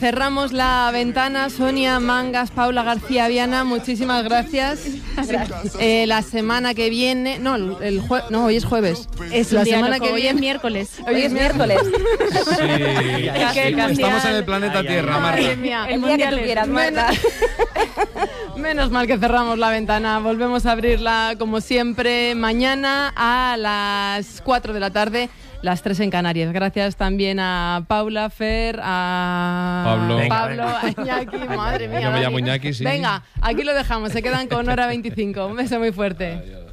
cerramos la ventana. Sonia Mangas, Paula García Viana, muchísimas gracias. La semana que viene, hoy es jueves. Es la semana semana que hoy viene. es miércoles. Hoy es miércoles. Sí, estamos en el planeta Tierra, Marta. Madre mía. El día que tú quieras, Marta. Menos mal que cerramos la ventana. Volvemos a abrirla como siempre mañana a las 4 de la tarde, las 3 en Canarias. Gracias también a Paula, Fer, a Pablo, a Iñaki. Madre mía. Yo me llamo Iñaki, sí. Venga, aquí lo dejamos. Se quedan con Hora 25. Un beso muy fuerte. Adiós.